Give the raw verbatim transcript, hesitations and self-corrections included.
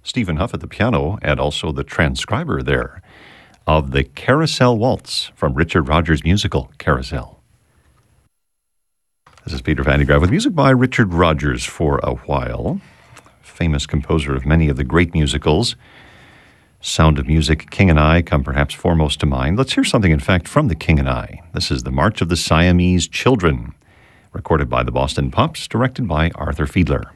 Stephen Huff at the piano, and also the transcriber there of the Carousel Waltz from Richard Rodgers' musical Carousel. This is Peter Van de Graaff with music by Richard Rodgers for a while. Famous composer of many of the great musicals. Sound of Music, King and I come perhaps foremost to mind. Let's hear something, in fact, from the King and I. This is the March of the Siamese Children, recorded by the Boston Pops, directed by Arthur Fiedler.